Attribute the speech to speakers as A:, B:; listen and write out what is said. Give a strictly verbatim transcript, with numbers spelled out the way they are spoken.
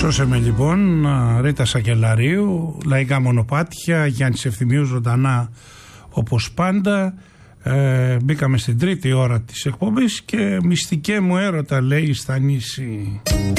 A: Σώσαμε λοιπόν, Ρίτα Σακελαρίου, Λαϊκά Μονοπάτια, Γιάννης Ευθυμίου ζωντανά όπως πάντα. Ε, μπήκαμε στην τρίτη ώρα της εκπομπής και μυστικέ μου έρωτα λέει στα νήσι.